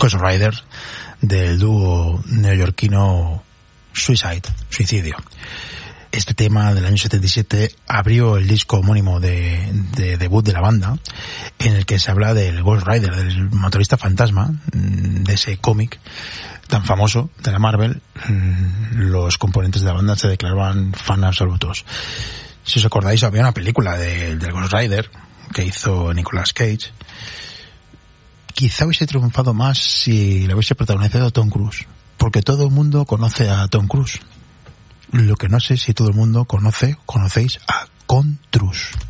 Ghost Rider del dúo neoyorquino Suicidio. Este tema del año 77 abrió el disco homónimo de debut de la banda, en el que se habla del Ghost Rider, del motorista fantasma, de ese cómic tan famoso de la Marvel. Los componentes de la banda se declaraban fan absolutos. Si os acordáis, había una película del Ghost Rider que hizo Nicolas Cage. Quizá hubiese triunfado más si la hubiese protagonizado Tom Cruise, porque todo el mundo conoce a Tom Cruise. Lo que no sé si todo el mundo conocéis a Con Truss.